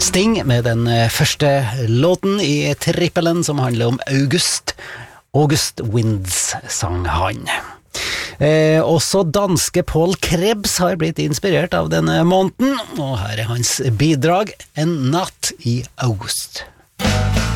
Sting med den første låten i trippelen som handler om August. August Winds sang han. Også danske Paul Krebs har blitt inspirert av denne måneden, og her er hans bidrag En natt i august.